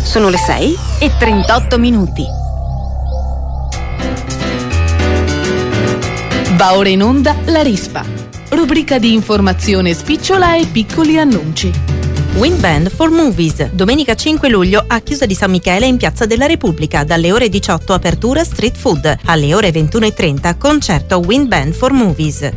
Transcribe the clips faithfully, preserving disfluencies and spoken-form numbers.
Sono le sei e trentotto minuti. Va ora in onda La Rispa, rubrica di informazione spicciola e piccoli annunci. Wind Band for Movies, domenica cinque luglio a Chiusa di San Michele in Piazza della Repubblica, dalle ore diciotto apertura street food, alle ore ventuno e trenta concerto Wind Band for Movies.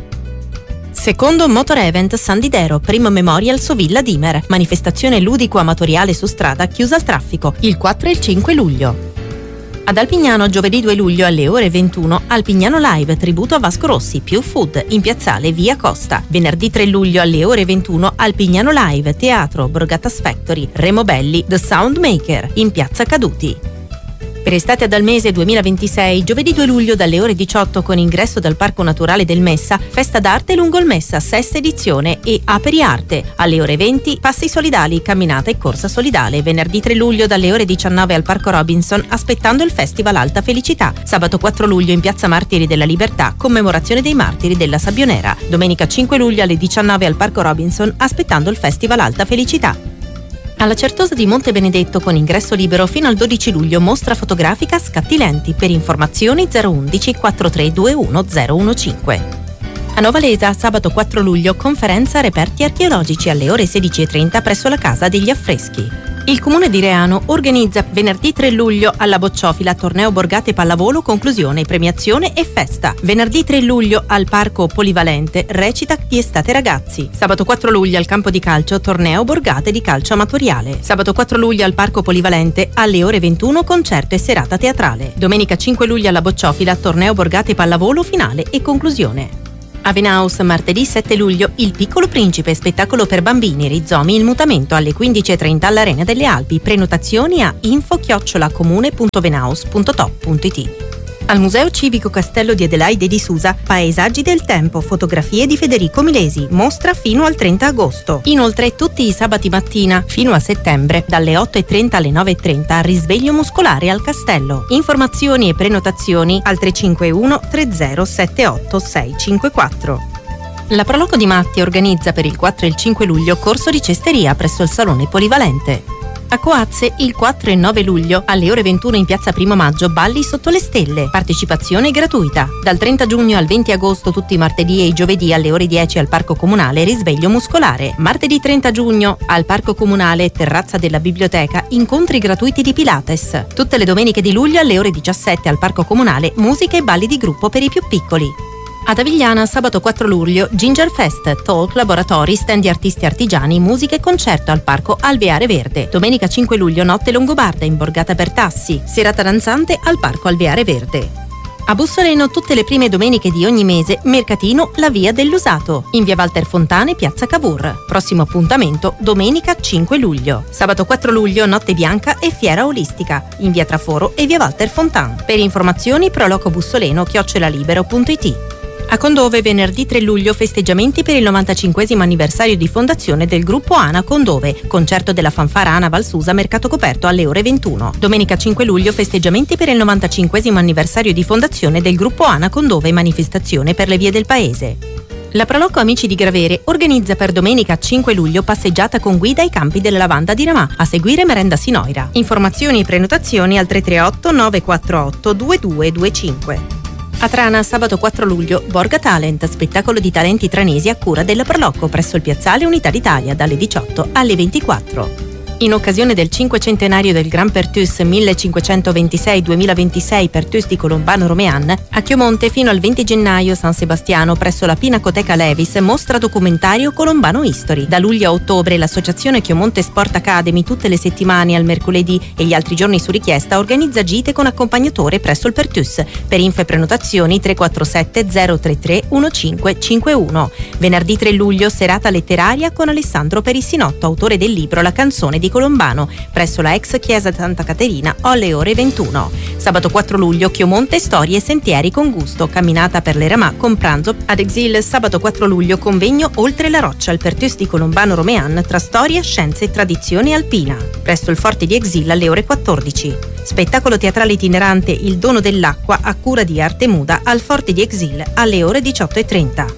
Secondo Motor Event San Didero, primo Memorial Sovilla Dimer, manifestazione ludico-amatoriale su strada chiusa al traffico, il quattro e il cinque luglio. Ad Alpignano, giovedì due luglio alle ore ventuno, Alpignano Live, tributo a Vasco Rossi, più food, in piazzale Via Costa. Venerdì tre luglio alle ore ventuno, Alpignano Live, teatro, Borgatas Factory, Remo Belli, The Soundmaker, in piazza Caduti. Per estate ad Almese duemilaventisei, giovedì due luglio dalle ore diciotto con ingresso dal Parco Naturale del Messa, festa d'arte lungo il Messa, sesta edizione e Aperi Arte. Alle ore venti, passi solidali, camminata e corsa solidale. Venerdì tre luglio dalle ore diciannove al Parco Robinson, aspettando il Festival Alta Felicità. Sabato quattro luglio in Piazza Martiri della Libertà, commemorazione dei martiri della Sabbionera. Domenica cinque luglio alle diciannove al Parco Robinson, aspettando il Festival Alta Felicità. Alla Certosa di Monte Benedetto con ingresso libero fino al dodici luglio mostra fotografica Scatti Lenti. Per informazioni zero undici quattrantatre ventuno zero quindici. A Novalesa sabato quattro luglio conferenza reperti archeologici alle ore sedici e trenta presso la Casa degli Affreschi. Il Comune di Reano organizza venerdì tre luglio alla Bocciofila torneo Borgate Pallavolo, conclusione, premiazione e festa. Venerdì tre luglio al Parco Polivalente recita di estate ragazzi. Sabato quattro luglio al campo di calcio torneo Borgate di calcio amatoriale. Sabato quattro luglio al Parco Polivalente alle ore ventuno concerto e serata teatrale. Domenica cinque luglio alla Bocciofila torneo Borgate Pallavolo finale e conclusione. A Venaus, martedì sette luglio, Il Piccolo Principe, spettacolo per bambini, rizomi, il mutamento alle quindici e trenta all'Arena delle Alpi. Prenotazioni a info chiocciola comune punto venaus punto top punto it. Al Museo Civico Castello di Adelaide di Susa, Paesaggi del Tempo, fotografie di Federico Milesi, mostra fino al trenta agosto. Inoltre tutti i sabati mattina, fino a settembre, dalle otto e trenta alle nove e trenta, risveglio muscolare al Castello. Informazioni e prenotazioni al tre cinque uno tre zero sette otto sei cinque quattro. La Proloco di Matti organizza per il quattro e il cinque luglio corso di cesteria presso il Salone Polivalente. A Coazze il quattro e nove luglio alle ore ventuno in piazza Primo Maggio balli sotto le stelle, partecipazione gratuita. Dal trenta giugno al venti agosto tutti i martedì e i giovedì alle ore dieci al Parco Comunale risveglio muscolare. Martedì trenta giugno al Parco Comunale terrazza della biblioteca incontri gratuiti di Pilates. Tutte le domeniche di luglio alle ore diciassette al Parco Comunale musica e balli di gruppo per i più piccoli. Ad Avigliana sabato quattro luglio Ginger Fest, talk, laboratori, stand di artisti artigiani, musica e concerto al Parco Alveare Verde. Domenica cinque luglio notte longobarda in Borgata Bertassi, serata danzante al Parco Alveare Verde. A Bussoleno tutte le prime domeniche di ogni mese mercatino La Via dell'Usato in via Walter Fontane, piazza Cavour. Prossimo appuntamento domenica cinque luglio. Sabato quattro luglio notte bianca e fiera olistica in via Traforo e via Walter Fontane. Per informazioni proloco bussoleno chiocciola libero punto it. A Condove venerdì tre luglio festeggiamenti per il novantacinquesimo anniversario di fondazione del gruppo ANA Condove, concerto della fanfara ANA Valsusa, mercato coperto alle ore ventuno. Domenica cinque luglio festeggiamenti per il novantacinquesimo anniversario di fondazione del gruppo ANA Condove, manifestazione per le vie del paese. La Proloco Amici di Gravere organizza per domenica cinque luglio passeggiata con guida ai campi della lavanda di Ramà, a seguire merenda Sinoira. Informazioni e prenotazioni al tre tre otto nove quattro otto due due due cinque. A Trana sabato quattro luglio Borga Talent, spettacolo di talenti tranesi a cura della Proloco presso il piazzale Unità d'Italia dalle diciotto alle ventiquattro. In occasione del cinquecentenario del Gran Pertus millecinquecentoventisei duemilaventisei Pertus di Colombano Romean, a Chiomonte fino al venti gennaio San Sebastiano presso la Pinacoteca Levis mostra documentario Colombano History. Da luglio a ottobre l'associazione Chiomonte Sport Academy tutte le settimane al mercoledì e gli altri giorni su richiesta organizza gite con accompagnatore presso il Pertus. Per info e prenotazioni tre quattro sette zero tre tre uno cinque cinque uno. Venerdì tre luglio serata letteraria con Alessandro Perissinotto, autore del libro La canzone di Colombano, presso la ex chiesa Santa Caterina alle ore ventuno. Sabato quattro luglio Chiomonte storie e sentieri con gusto, camminata per le Ramà con pranzo ad Exil. Sabato quattro luglio convegno Oltre la roccia al Pertus di Colombano Romean tra storia, scienze e tradizione alpina, presso il Forte di Exil alle ore quattordici. Spettacolo teatrale itinerante Il dono dell'acqua a cura di Arte Muda al Forte di Exil alle ore diciotto e trenta.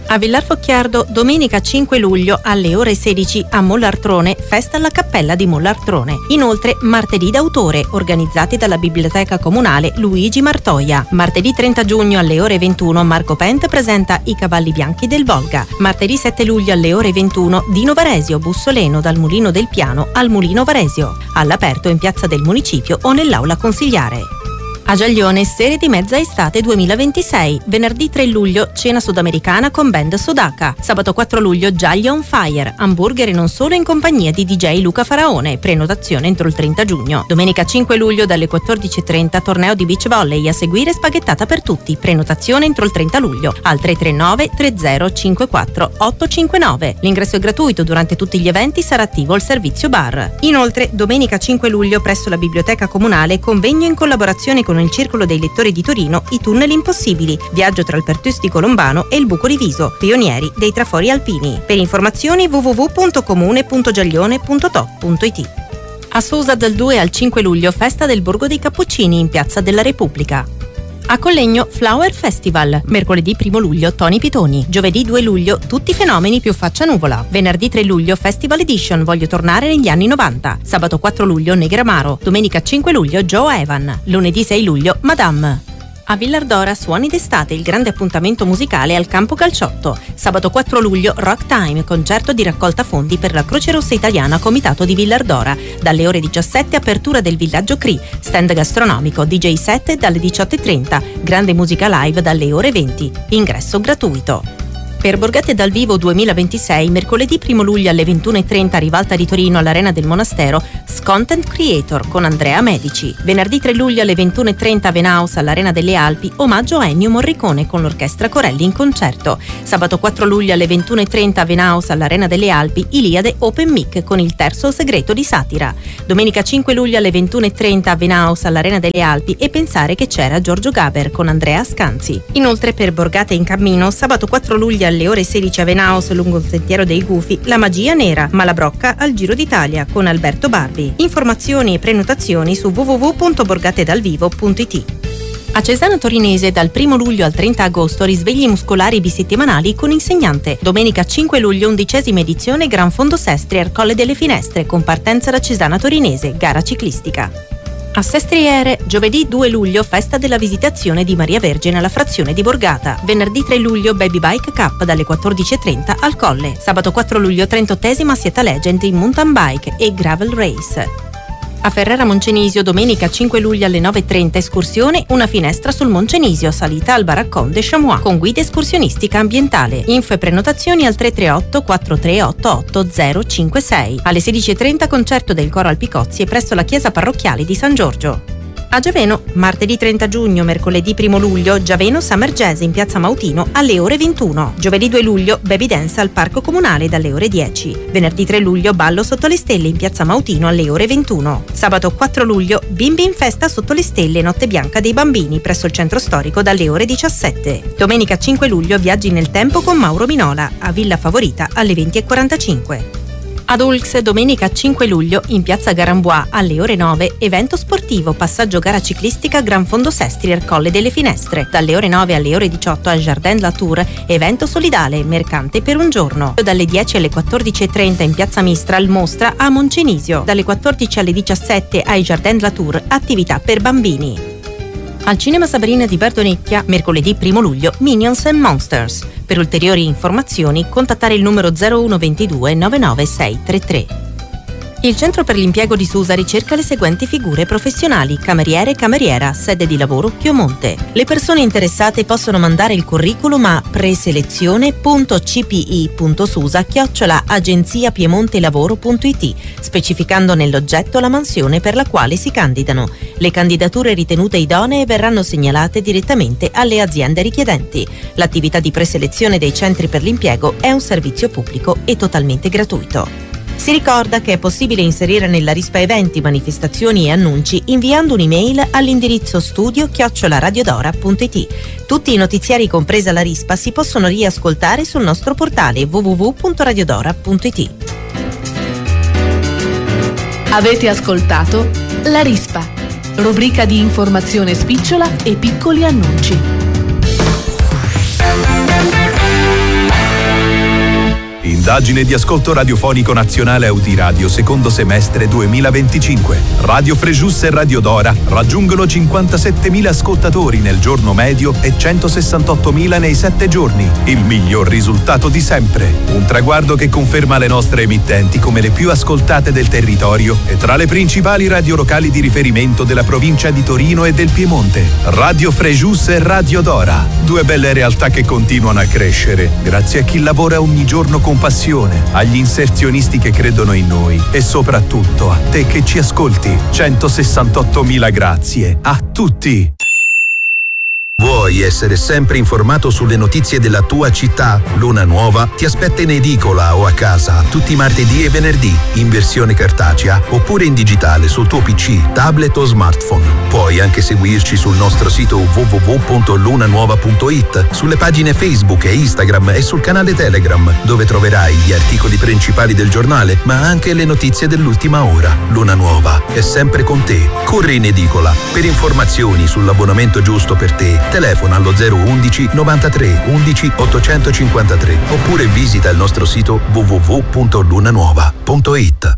A Villar Focchiardo, domenica cinque luglio alle ore sedici a Mollartrone, festa alla Cappella di Mollartrone. Inoltre, martedì d'autore, organizzati dalla Biblioteca Comunale Luigi Martoia. Martedì trenta giugno alle ore ventuno Marco Pent presenta I Cavalli Bianchi del Volga. Martedì sette luglio alle ore ventuno Dino Varesio Bussoleno dal Mulino del Piano al Mulino Varesio, all'aperto in piazza del Municipio o nell'aula consigliare. A Giaglione, serie di mezza estate duemilaventisei. Venerdì tre luglio, cena sudamericana con band Sodaka. Sabato quattro luglio, Giaglia on Fire. Hamburger e non solo in compagnia di D J Luca Faraone. Prenotazione entro il trenta giugno. Domenica cinque luglio dalle quattordici e trenta, torneo di beach volley. A seguire spaghettata per tutti. Prenotazione entro il trenta luglio. Al tre tre nove tre zero cinque quattro otto cinque nove. L'ingresso è gratuito. Durante tutti gli eventi sarà attivo il servizio bar. Inoltre, domenica cinque luglio presso la Biblioteca Comunale, convegno in collaborazione con il Circolo dei Lettori di Torino, I Tunnel Impossibili, viaggio tra il Pertuis Colombano e il Buco Riviso, pionieri dei trafori alpini. Per informazioni w w w punto comune punto giaglione punto to punto i t. A Susa dal due al cinque luglio, festa del Borgo dei Cappuccini in Piazza della Repubblica. A Collegno, Flower Festival. Mercoledì primo luglio, Tony Pitoni. Giovedì due luglio, Tutti i fenomeni più faccia nuvola. Venerdì tre luglio, Festival Edition, Voglio tornare negli anni novanta. Sabato quattro luglio, Negramaro. Domenica cinque luglio, Joe Evan. Lunedì sei luglio, Madame. A Villardora, Suoni d'estate, il grande appuntamento musicale al Campo Calciotto. Sabato quattro luglio, Rock Time, concerto di raccolta fondi per la Croce Rossa Italiana Comitato di Villardora. Dalle ore diciassette, apertura del Villaggio Cree, stand gastronomico, D J set dalle diciotto e trenta, grande musica live dalle ore venti. Ingresso gratuito. Per Borgate dal Vivo duemilaventisei, mercoledì primo luglio alle ventuno e trenta, Rivalta di Torino all'Arena del Monastero, Content Creator con Andrea Medici. Venerdì tre luglio alle ventuno e trenta, Venhouse all'Arena delle Alpi, omaggio a Ennio Morricone con l'Orchestra Corelli in concerto. Sabato quattro luglio alle ventuno e trenta, Venhouse all'Arena delle Alpi, Iliade Open Mic con Il terzo segreto di Satira. Domenica cinque luglio alle ventuno e trenta, Venhouse all'Arena delle Alpi, E pensare che c'era Giorgio Gaber con Andrea Scanzi. Inoltre per Borgate in cammino, sabato quattro luglio alle ore sedici a Venhouse lungo il Sentiero dei Gufi, La magia nera, Malabrocca al Giro d'Italia con Alberto Barbi. Informazioni e prenotazioni su w w w punto borgatedalvivo punto i t. A Cesana Torinese dal primo luglio al trenta agosto, risvegli muscolari bisettimanali con insegnante. Domenica cinque luglio, undicesima edizione Gran Fondo Sestri al Colle delle Finestre con partenza da Cesana Torinese, gara ciclistica. A Sestriere, giovedì due luglio, festa della Visitazione di Maria Vergine alla frazione di Borgata. Venerdì tre luglio, Baby Bike Cup dalle quattordici e trenta al Colle. Sabato quattro luglio, trentottesima Sieta Legend in mountain bike e gravel race. A Ferrara Moncenisio, domenica cinque luglio alle nove e trenta, escursione Una finestra sul Moncenisio, salita al Baraccon de Chamois, con guida escursionistica ambientale. Info e prenotazioni al tre tre otto quattro tre otto otto zero cinque sei. Alle sedici e trenta, concerto del Coro Alpicozzi presso la chiesa parrocchiale di San Giorgio. A Giaveno, martedì trenta giugno, mercoledì primo luglio, Giaveno Summer Jazz in piazza Mautino alle ore ventuno. Giovedì due luglio, Baby Dance al Parco Comunale dalle ore dieci. Venerdì tre luglio, ballo sotto le stelle in piazza Mautino alle ore ventuno. Sabato quattro luglio, Bimbi in festa sotto le stelle, notte bianca dei bambini presso il centro storico dalle ore diciassette. Domenica cinque luglio, viaggi nel tempo con Mauro Minola a Villa Favorita alle venti e quarantacinque. Ad Ulx, domenica cinque luglio, in piazza Garambois alle ore nove, evento sportivo, passaggio gara ciclistica Gran Fondo Sestri al Colle delle Finestre. Dalle ore nove alle ore diciotto a Jardin La Tour, evento solidale, mercante per un giorno. Dalle dieci alle quattordici e trenta in piazza Mistral, mostra a Moncenisio. Dalle quattordici alle diciassette ai Jardin La Tour, attività per bambini. Al Cinema Sabrina di Bardonecchia, mercoledì primo luglio, Minions and Monsters. Per ulteriori informazioni, contattare il numero zero uno ventidue nove nove sei tre tre. Il Centro per l'Impiego di Susa ricerca le seguenti figure professionali: cameriere e cameriera, sede di lavoro Chiomonte. Le persone interessate possono mandare il curriculum a preselezione punto c p i punto susa chiocciola agenzia piemonte lavoro punto i t, specificando nell'oggetto la mansione per la quale si candidano. Le candidature ritenute idonee verranno segnalate direttamente alle aziende richiedenti. L'attività di preselezione dei centri per l'impiego è un servizio pubblico e totalmente gratuito. Si ricorda che è possibile inserire nella rispa eventi, manifestazioni e annunci inviando un'email all'indirizzo studio chiocciola radiodora punto i t. Tutti i notiziari, compresa la rispa, si possono riascoltare sul nostro portale w w w punto radiodora punto i t. Avete ascoltato La Rispa, rubrica di informazione spicciola e piccoli annunci. Indagine di ascolto radiofonico nazionale Audiradio secondo semestre duemilaventicinque. Radio Frejus e Radio Dora raggiungono cinquantasettemila ascoltatori nel giorno medio e centosessantottomila nei sette giorni. Il miglior risultato di sempre. Un traguardo che conferma le nostre emittenti come le più ascoltate del territorio e tra le principali radio locali di riferimento della provincia di Torino e del Piemonte. Radio Frejus e Radio Dora. Due belle realtà che continuano a crescere grazie a chi lavora ogni giorno con passione, agli inserzionisti che credono in noi e soprattutto a te che ci ascolti. centosessantottomila grazie a tutti. Vuoi essere sempre informato sulle notizie della tua città? Luna Nuova ti aspetta in edicola o a casa tutti i martedì e venerdì in versione cartacea oppure in digitale sul tuo P C, tablet o smartphone. Puoi anche seguirci sul nostro sito w w w punto lunanuova punto i t, sulle pagine Facebook e Instagram e sul canale Telegram, dove troverai gli articoli principali del giornale, ma anche le notizie dell'ultima ora. Luna Nuova è sempre con te. Corri in edicola. Per informazioni sull'abbonamento giusto per te, telefona allo zero undici novantatré undici ottocentocinquantatré oppure visita il nostro sito w w w punto lunanuova punto i t.